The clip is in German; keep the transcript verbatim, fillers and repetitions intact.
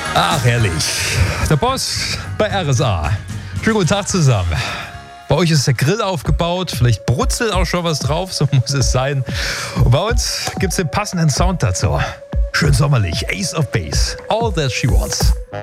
Ach, herrlich. Der Boss bei R S A. Schönen guten Tag zusammen. Bei euch ist der Grill aufgebaut, vielleicht brutzelt auch schon was drauf, so muss es sein. Und bei uns gibt es den passenden Sound dazu. Schön sommerlich, Ace of Base, All That She Wants.